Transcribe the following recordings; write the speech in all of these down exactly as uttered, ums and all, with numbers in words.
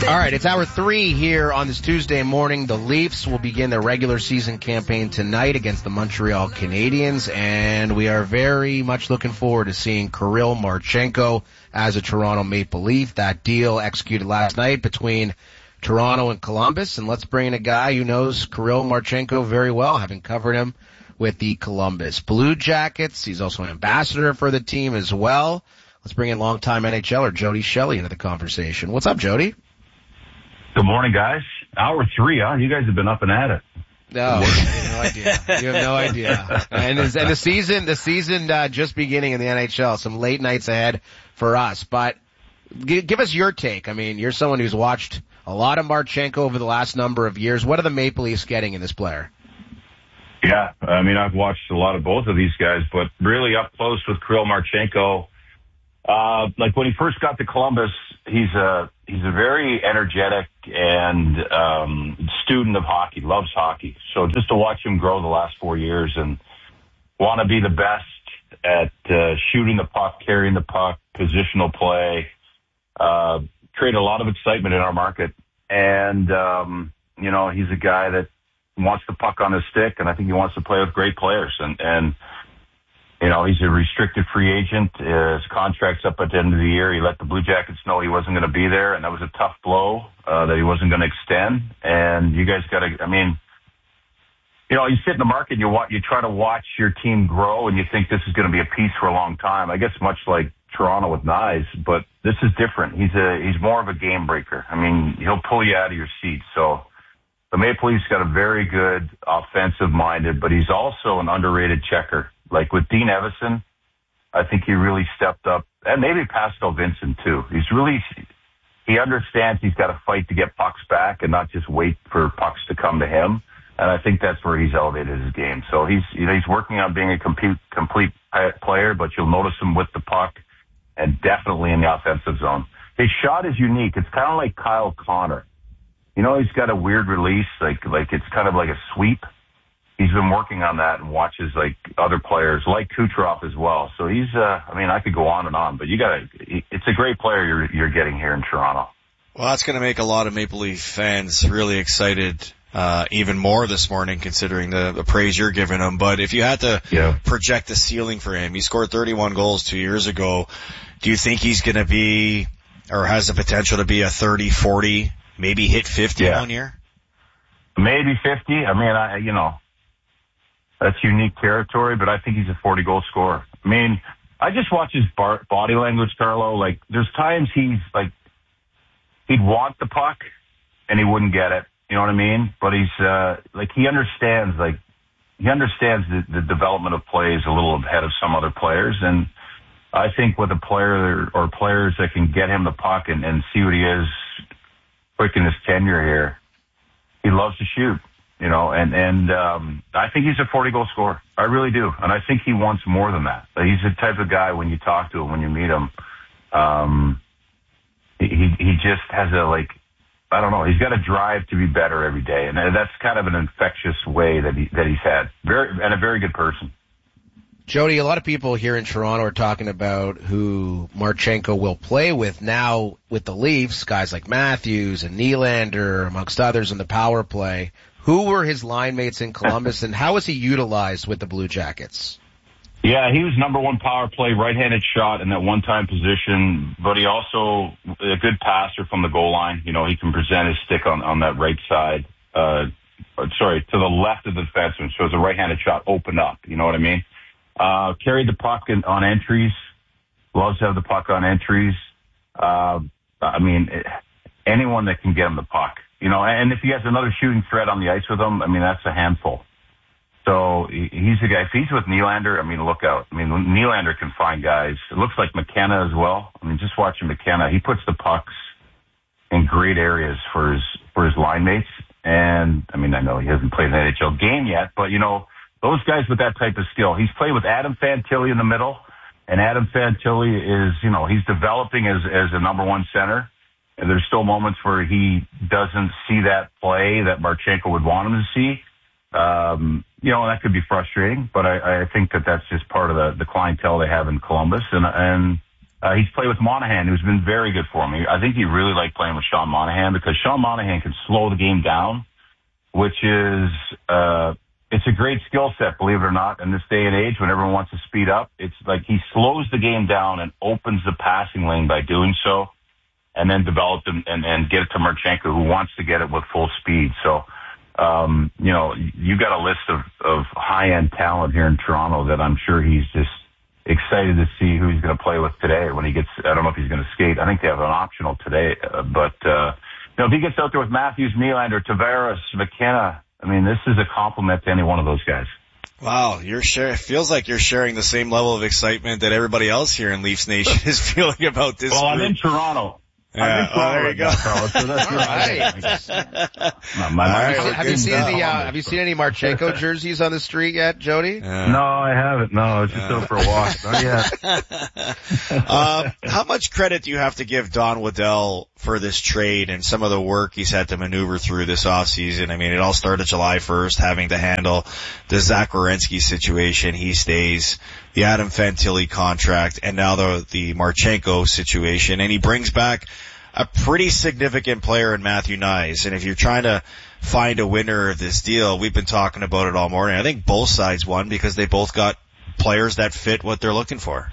All right, it's hour three here on this Tuesday morning. The Leafs will begin their regular season campaign tonight against the Montreal Canadiens, and we are very much looking forward to seeing Kirill Marchenko as a Toronto Maple Leaf. That deal executed last night between Toronto and Columbus, and let's bring in a guy who knows Kirill Marchenko very well, having covered him with the Columbus Blue Jackets. He's also an ambassador for the team as well. Let's bring in longtime N H L er Jody Shelley into the conversation. What's up, Jody? Good morning, guys. Hour three, huh? You guys have been up and at it. No, you have no idea. You have no idea. And, and the season, the season uh, just beginning in the N H L. Some late nights ahead for us. But g- give us your take. I mean, you're someone who's watched a lot of Marchenko over the last number of years. What are the Maple Leafs getting in this player? Yeah, I mean, I've watched a lot of both of these guys, but really up close with Kirill Marchenko. Uh, like when he first got to Columbus, he's a, he's a very energetic and, um, student of hockey, loves hockey. So just to watch him grow the last four years and want to be the best at, uh, shooting the puck, carrying the puck, positional play, uh, create a lot of excitement in our market. And, um, you know, he's a guy that wants the puck on his stick, and I think he wants to play with great players. And, and, You know, he's a restricted free agent. Uh, his contract's up at the end of the year. He let the Blue Jackets know he wasn't going to be there, and that was a tough blow, uh, that he wasn't going to extend. And you guys got to, I mean, you know, you sit in the market and you watch, you try to watch your team grow, and you think this is going to be a piece for a long time. I guess much like Toronto with Knies, but this is different. He's a, he's more of a game breaker. I mean, he'll pull you out of your seat. So the Maple Leafs got a very good offensive minded, but he's also an underrated checker. Like with Dean Evison, I think he really stepped up, and maybe Pascal Vincent too. He's really, he understands he's got to fight to get pucks back and not just wait for pucks to come to him. And I think that's where he's elevated his game. So he's, you know, he's working on being a complete, complete player, but you'll notice him with the puck and definitely in the offensive zone. His shot is unique. It's kind of like Kyle Connor. You know, he's got a weird release, like, like it's kind of like a sweep. He's been working on that and watches like other players like Kucherov as well. So he's, uh, I mean, I could go on and on, but you gotta, it's a great player you're, you're getting here in Toronto. Well, that's going to make a lot of Maple Leaf fans really excited, uh, even more this morning considering the, the praise you're giving him. But if you had to yeah. project the ceiling for him, he scored thirty-one goals two years ago. Do you think he's going to be, or has the potential to be a thirty, forty, maybe hit fifty yeah. one year? Maybe fifty. I mean, I, you know, that's unique territory, but I think he's a forty-goal scorer. I mean, I just watch his bar- body language, Carlo. Like, there's times he's, like, he'd want the puck, and he wouldn't get it. You know what I mean? But he's, uh, like, he understands, like, he understands the, the development of plays a little ahead of some other players. And I think with a player or players that can get him the puck and, and see what he is quick in his tenure here, he loves to shoot. You know, and, and, um, I think he's a forty-goal scorer. I really do. And I think he wants more than that. He's the type of guy when you talk to him, when you meet him, um, he, he just has a, like, I don't know, he's got a drive to be better every day. And that's kind of an infectious way that he, that he's had. Very, and a very good person. Jody, a lot of people here in Toronto are talking about who Marchenko will play with now with the Leafs, guys like Matthews and Nylander, amongst others in the power play. Who were his line mates in Columbus, and how was he utilized with the Blue Jackets? Yeah, he was number one power play, right-handed shot in that one-time position, but he also a good passer from the goal line. You know, he can present his stick on, on that right side. Uh, sorry, to the left of the defenseman, so it's a right-handed shot open up. You know what I mean? Uh, carried the puck in, on entries. Loves to have the puck on entries. Uh, I mean, anyone that can get him the puck. You know, and if he has another shooting threat on the ice with him, I mean, that's a handful. So he's the guy. If he's with Nylander, I mean, look out. I mean, Nylander can find guys. It looks like McKenna as well. I mean, just watching McKenna, he puts the pucks in great areas for his, for his line mates. And, I mean, I know he hasn't played an N H L game yet, but, you know, those guys with that type of skill. He's played with Adam Fantilli in the middle, and Adam Fantilli is, you know, he's developing as, as a number one center. And there's still moments where he doesn't see that play that Marchenko would want him to see. Um, you know, that could be frustrating, but I, I think that that's just part of the, the clientele they have in Columbus. And, and Uh, he's played with Monahan, who's been very good for me. I think he really liked playing with Sean Monahan because Sean Monahan can slow the game down, which is, uh, it's a great skill set, believe it or not, in this day and age when everyone wants to speed up. It's like he slows the game down and opens the passing lane by doing so, and then develop and, and, and get it to Marchenko, who wants to get it with full speed. So, um, you know, you got a list of, of high-end talent here in Toronto that I'm sure he's just excited to see who he's going to play with today when he gets, I don't know if he's going to skate. I think they have an optional today. Uh, but, uh, you know, if he gets out there with Matthews, Nylander, Tavares, McKenna, I mean, this is a compliment to any one of those guys. Wow, you're share, it feels like you're sharing the same level of excitement that everybody else here in Leafs Nation is feeling about this Well, group. I'm in Toronto. Yeah, oh, there you go. Now, so that's All right. my, my, Have, my, you, have you seen any? Uh, have you seen any Marchenko jerseys on the street yet, Jody? Yeah. No, I haven't. No, it's just Yeah. out for a walk. Not yet. um, how much credit do you have to give Don Waddell for this trade and some of the work he's had to maneuver through this offseason? I mean, it all started July first, having to handle the Zach Werenski situation. He stays. The Adam Fantilli contract, and now the the Marchenko situation, and he brings back a pretty significant player in Matthew Knies. And if you're trying to find a winner of this deal, we've been talking about it all morning. I think both sides won because they both got players that fit what they're looking for.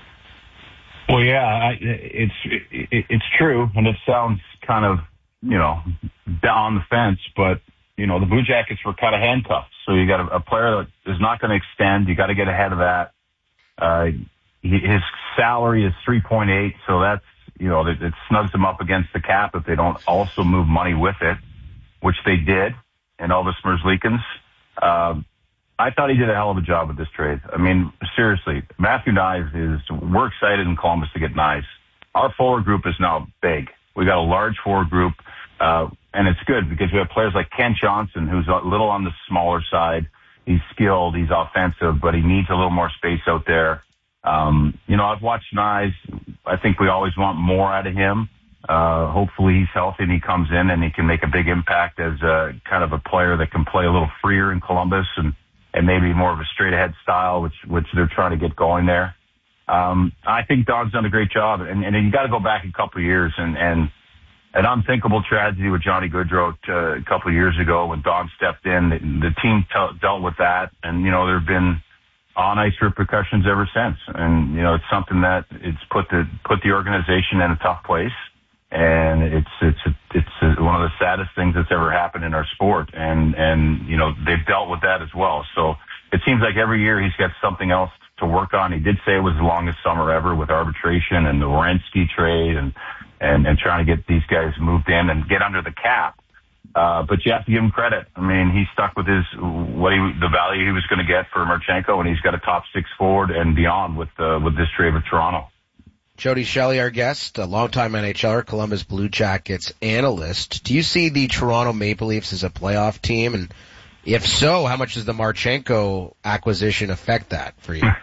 Well, yeah, I, it's it, it's true, and it sounds kind of, you know, down the fence, but you know, the Blue Jackets were kind of handcuffed. So you got a, a player that is not going to extend. You got to get ahead of that. Uh, he, his salary is three point eight, so that's, you know, it, it snugs them up against the cap if they don't also move money with it, which they did, and Elvis Merzlikins. Um, I thought he did a hell of a job with this trade. I mean, seriously, Matthew Knies is, we're excited in Columbus to get Knies. Our forward group is now big. We got a large forward group, uh, and it's good because we have players like Kent Johnson, who's a little on the smaller side. He's skilled, he's offensive, but he needs a little more space out there. Um, you know, I've watched Knies. I think we always want more out of him. Uh, hopefully he's healthy and he comes in and he can make a big impact as a kind of a player that can play a little freer in Columbus and, and maybe more of a straight ahead style, which, which they're trying to get going there. Um, I think Don's done a great job, and, and you got to go back a couple of years and, and, an unthinkable tragedy with Johnny Gaudreau uh, a couple of years ago when Don stepped in. The, the team t- dealt with that, and you know there have been on-ice repercussions ever since. And you know it's something that it's put the put the organization in a tough place, and it's it's it's one of the saddest things that's ever happened in our sport. And and you know they've dealt with that as well. So it seems like every year he's got something else to work on. He did say it was the longest summer ever with arbitration and the Werenski trade and. And, and trying to get these guys moved in and get under the cap. Uh, but you have to give him credit. I mean, he stuck with his, what he, the value he was going to get for Marchenko, and he's got a top six forward and beyond with, uh, with this trade with Toronto. Jody Shelley, our guest, a longtime N H L er, Columbus Blue Jackets analyst. Do you see the Toronto Maple Leafs as a playoff team? And if so, how much does the Marchenko acquisition affect that for you?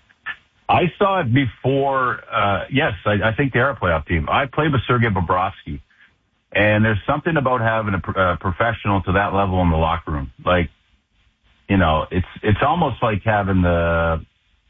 I saw it before. Uh, yes, I, I think they are a playoff team. I played with Sergei Bobrovsky, and there's something about having a, a professional to that level in the locker room. Like, you know, it's it's almost like having the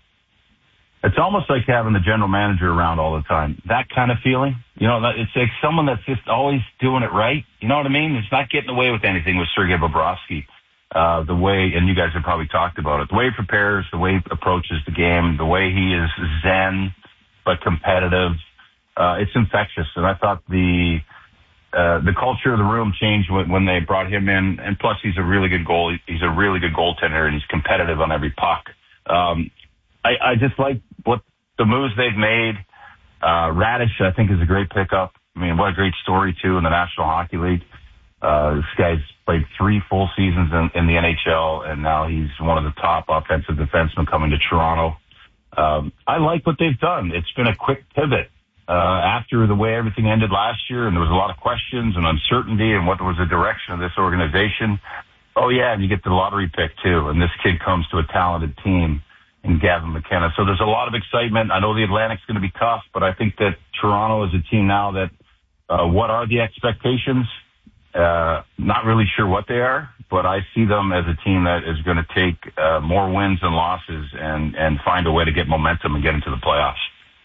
it's almost like having the general manager around all the time. That kind of feeling. You know, it's like someone that's just always doing it right. You know what I mean? It's not getting away with anything with Sergei Bobrovsky. Uh, the way, and you guys have probably talked about it, the way he prepares, the way he approaches the game, the way he is zen but competitive, uh, it's infectious. And I thought the uh, the culture of the room changed when, when they brought him in. And plus, he's a really good goal. He's a really good goaltender, and he's competitive on every puck. Um, I, I just like what the moves they've made. Uh, Radish, I think, is a great pickup. I mean, what a great story too in the National Hockey League. Uh, this guy's played three full seasons in, in the N H L, and now he's one of the top offensive defensemen coming to Toronto. Um, I like what they've done. It's been a quick pivot. Uh, after the way everything ended last year, and there was a lot of questions and uncertainty and what was the direction of this organization. Oh yeah, and you get the lottery pick too, and this kid comes to a talented team in Gavin McKenna. So there's a lot of excitement. I know the Atlantic's going to be tough, but I think that Toronto is a team now that, uh, what are the expectations? Uh, not really sure what they are, but I see them as a team that is going to take uh, more wins than losses and, and find a way to get momentum and get into the playoffs.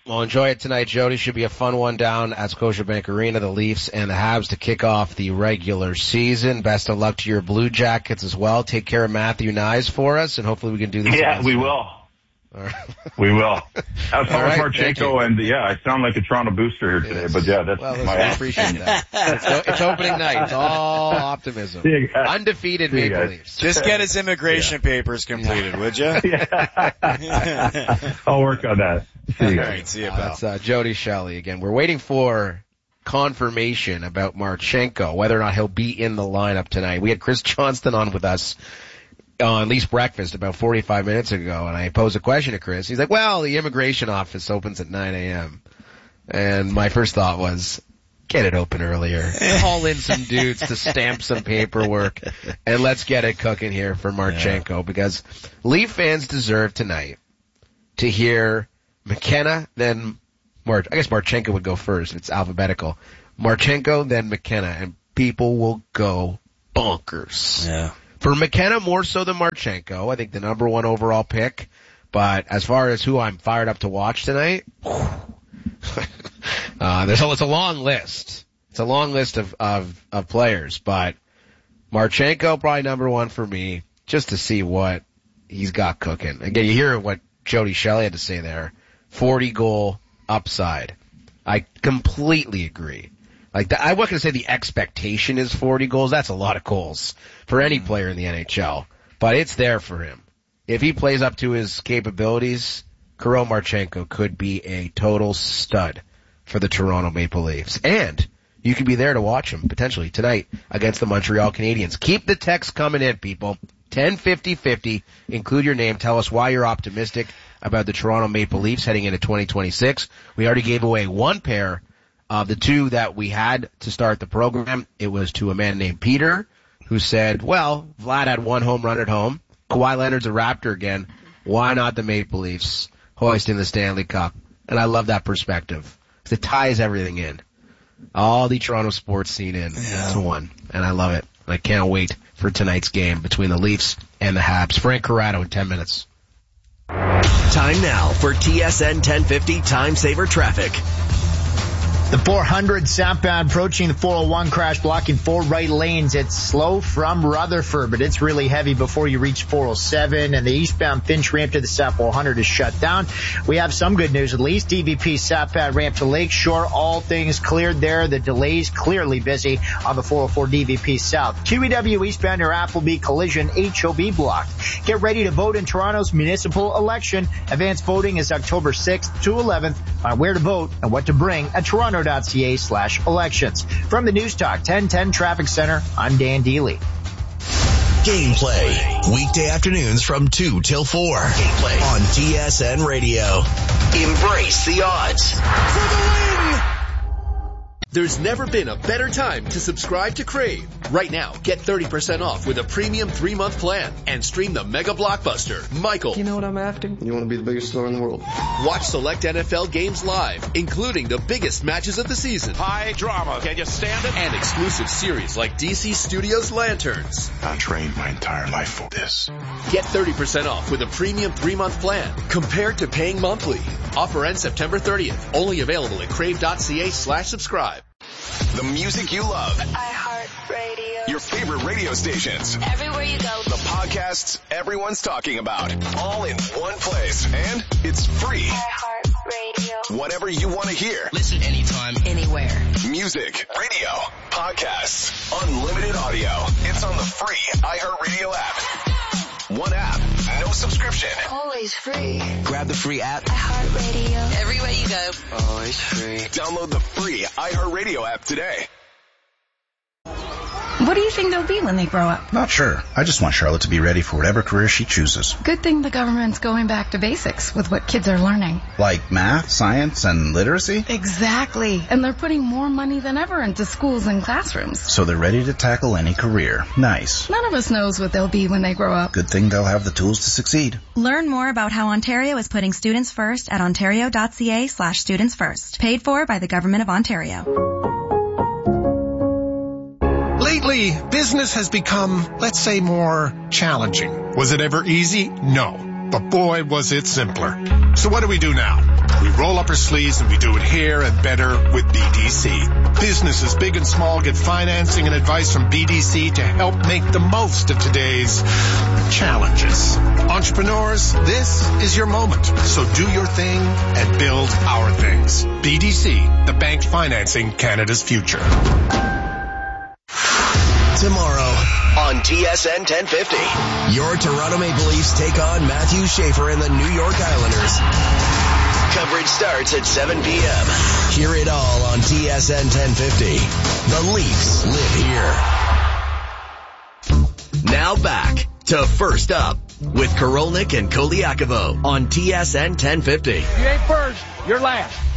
Well, enjoy it tonight, Jody. Should be a fun one down at Scotiabank Arena. The Leafs and the Habs to kick off the regular season. Best of luck to your Blue Jackets as well. Take care of Matthew Nyes for us, and hopefully we can do this. Yeah, we will. All right. We will. As far as right, Marchenko, and yeah, I sound like a Toronto booster here today, Yes. but yeah, that's well, my. I appreciate that. It's, it's opening night. It's all optimism. See you guys. Undefeated See you Maple guys. Leafs. Just get his immigration papers completed, would you? Yeah. I'll work on that. See you All guys. right, see you, Uh, pal. that's uh, Jody Shelley again. We're waiting for confirmation about Marchenko, whether or not he'll be in the lineup tonight. We had Chris Johnston on with us on Leafs Breakfast about forty-five minutes ago, and I posed a question to Chris. He's like, well, the immigration office opens at nine a.m. And my first thought was, get it open earlier. Call in some dudes to stamp some paperwork, and let's get it cooking here for Marchenko, yeah. because Leaf fans deserve tonight to hear McKenna, then Mar- I guess Marchenko would go first. It's alphabetical. Marchenko, then McKenna, and people will go bonkers. Yeah. For McKenna more so than Marchenko, I think the number one overall pick. But as far as who I'm fired up to watch tonight, uh, there's a, it's a long list. It's a long list of, of, of players, but Marchenko probably number one for me, just to see what he's got cooking. Again, you hear what Jody Shelley had to say there. forty goal upside. I completely agree. Like, the, I'm not going to say the expectation is forty goals. That's a lot of goals for any player in the N H L. But it's there for him. If he plays up to his capabilities, Kirill Marchenko could be a total stud for the Toronto Maple Leafs. And you could be there to watch him, potentially, tonight against the Montreal Canadiens. Keep the text coming in, people. ten fifty fifty. Include your name. Tell us why you're optimistic about the Toronto Maple Leafs heading into twenty twenty-six. We already gave away one pair of the two that we had to start the program. It was to a man named Peter, who said, well, Vlad had one home run at home. Kawhi Leonard's a Raptor again. Why not the Maple Leafs hoisting the Stanley Cup? And I love that perspective. It ties everything in. All the Toronto sports scene in yeah. to one. And I love it. I can't wait for tonight's game between the Leafs and the Habs. Frank Corrado in ten minutes. Time now for T S N ten fifty Time Saver Traffic. The four hundred southbound approaching the four oh one crash blocking four right lanes. It's slow from Rutherford, but it's really heavy before you reach four oh seven, and the eastbound Finch ramp to the South four hundred is shut down. We have some good news at least. D V P southbound ramp to Lakeshore, all things cleared there. The delays clearly busy on the four oh four D V P South. Q E W eastbound near Appleby collision H O B blocked. Get ready to vote in Toronto's municipal election. Advanced voting is October sixth to eleventh on where to vote and what to bring at Toronto. .ca slash elections. From the News Talk ten ten Traffic Center, I'm Dan Deely. Gameplay. Weekday afternoons from two till four. Gameplay on T S N Radio. Embrace the odds. For the win! There's never been a better time to subscribe to Crave. Right now, get thirty percent off with a premium three-month plan and stream the mega blockbuster, Michael. You know what I'm after? You want to be the biggest star in the world. Watch select N F L games live, including the biggest matches of the season. High drama. Can you stand it? And exclusive series like D C Studios Lanterns. I trained my entire life for this. Get thirty percent off with a premium three-month plan compared to paying monthly. Offer ends September thirtieth. Only available at crave.ca slash subscribe. The music you love. iHeartRadio. Your favorite radio stations. Everywhere you go. The podcasts everyone's talking about. All in one place. And it's free. iHeartRadio. Whatever you want to hear. Listen anytime, anywhere. Music, radio, podcasts, unlimited audio. It's on the free iHeartRadio app. One app, no subscription. Always free. Grab the free app. iHeartRadio. Everywhere you go. Always free. Download the free iHeartRadio app today. What do you think they'll be when they grow up? Not sure. I just want Charlotte to be ready for whatever career she chooses. Good thing the government's going back to basics with what kids are learning. Like math, science, and literacy? Exactly. And they're putting more money than ever into schools and classrooms. So they're ready to tackle any career. Nice. None of us knows what they'll be when they grow up. Good thing they'll have the tools to succeed. Learn more about how Ontario is putting students first at ontario.ca slash students first. Paid for by the Government of Ontario. Lately, business has become, let's say, more challenging. Was it ever easy? No. But boy, was it simpler. So what do we do now? roll up our sleeves and we do it here and better with B D C. Businesses big and small get financing and advice from B D C to help make the most of today's challenges. Entrepreneurs, this is your moment. So do your thing and build our things. B D C, the bank financing Canada's future. Tomorrow on T S N ten fifty, your Toronto Maple Leafs take on Matthew Schaefer and the New York Islanders. Coverage starts at seven p.m. Hear it all on T S N ten fifty. The Leafs live here. Now back to First Up with Korolnik and Koliakovo on T S N ten fifty. If you ain't first, you're last.